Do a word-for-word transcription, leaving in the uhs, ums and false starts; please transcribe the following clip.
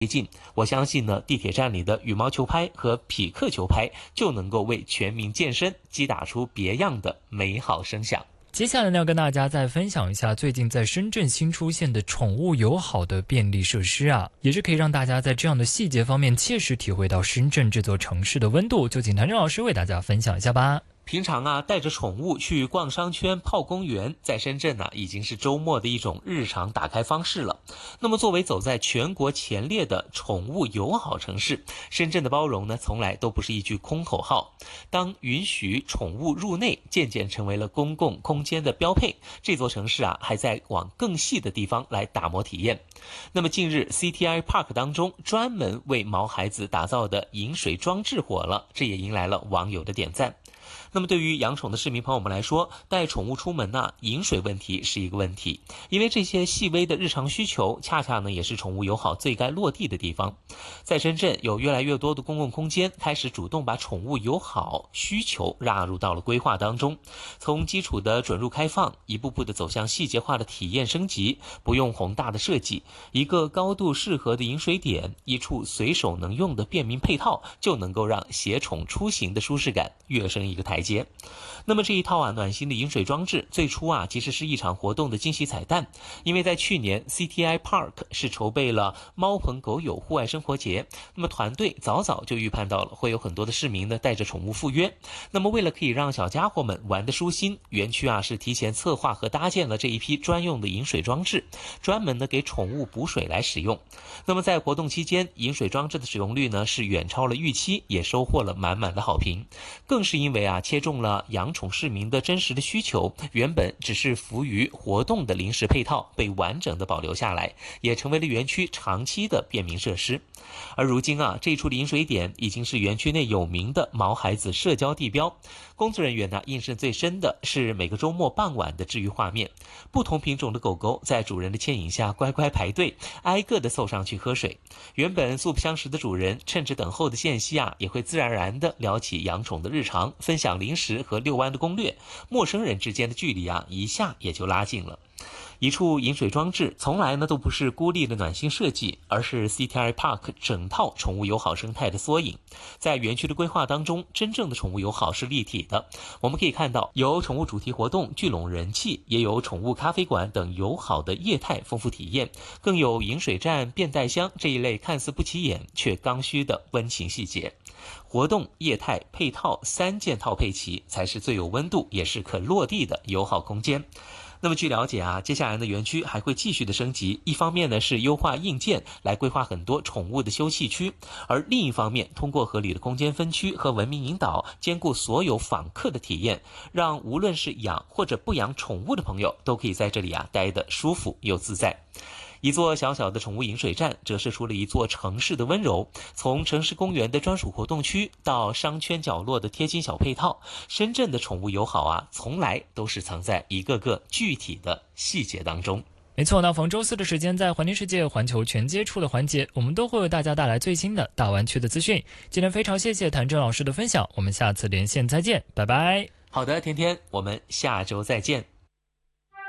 进，我相信呢，地铁站里的羽毛球拍和匹克球拍就能够为全民健身击打出别样的美好声响。 接下来呢，要跟大家再分享一下最近在深圳新出现的宠物友好的便利设施啊，也是可以让大家在这样的细节方面切实体会到深圳这座城市的温度。就请谭正老师为大家分享一下吧。 平常啊，带着宠物去逛商圈、泡公园，在深圳呢、啊，已经是周末的一种日常打开方式了。那么，作为走在全国前列的宠物友好城市，深圳的包容呢，从来都不是一句空口号。当允许宠物入内渐渐成为了公共空间的标配，这座城市啊，还在往更细的地方来打磨体验。那么，近日 C T I Park 当中专门为毛孩子打造的饮水装置火了，这也迎来了网友的点赞。那么对于养宠的市民朋友们来说，带宠物出门呢，饮水问题是一个问题，因为这些细微的日常需求恰恰呢也是宠物友好最该落地的地方。在深圳，有越来越多的公共空间开始主动把宠物友好需求纳入到了规划当中，从基础的准入开放，一步步的走向细节化的体验升级，不用宏大的设计，一个高度适合的饮水点，一处随手能用的便民配套，就能够让携宠出行的舒适感跃升一个台阶。那么这一套啊暖心的饮水装置，最初啊其实是一场活动的惊喜彩蛋，因为在去年 C T I Park 是筹备了猫朋狗友户外生活节，那么团队早早就预判到了会有很多的市民呢带着宠物赴约，那么为了可以让小家伙们玩得舒心，园区啊是提前策划和搭建了这一批专用的饮水装置，专门的给宠物补水来使用。那么在活动期间，饮水装置的使用率呢是远超了预期，也收获了满满的好评，更是因为啊切中了养宠市民的真实的需求，原本只是服于活动的临时配套被完整的保留下来，也成为了园区长期的便民设施。而如今啊，这一处的饮水点已经是园区内有名的毛孩子社交地标。工作人员呢，印象最深的是每个周末傍晚的治愈画面，不同品种的狗狗在主人的牵引下乖乖排队，挨个的凑上去喝水。原本素不相识的主人，趁着等候的间隙啊，也会自然而然的聊起养宠的日常，分享零食和遛弯的攻略。陌生人之间的距离啊，一下也就拉近了。一处饮水装置从来呢都不是孤立的暖心设计，而是 C T I Park 整套宠物友好生态的缩影。在园区的规划当中，真正的宠物友好是立体的。我们可以看到，有宠物主题活动聚拢人气，也有宠物咖啡馆等友好的业态丰富体验，更有饮水站、便袋箱这一类看似不起眼却刚需的温情细节。活动、业态、配套三件套配齐，才是最有温度也是可落地的友好空间。那么据了解啊，接下来的园区还会继续的升级，一方面呢是优化硬件来规划很多宠物的休憩区，而另一方面通过合理的空间分区和文明引导，兼顾所有访客的体验，让无论是养或者不养宠物的朋友都可以在这里啊待得舒服又自在。一座小小的宠物饮水站折射出了一座城市的温柔，从城市公园的专属活动区到商圈角落的贴心小配套，深圳的宠物友好啊，从来都是藏在一个个具体的细节当中。 没错，那逢周四的时间，在环听世界环球全接触的环节，我们都会为大家带来最新的大湾区的资讯。今天非常谢谢谭正老师的分享，我们下次连线再见，拜拜。 好的，天天，我们下周再见。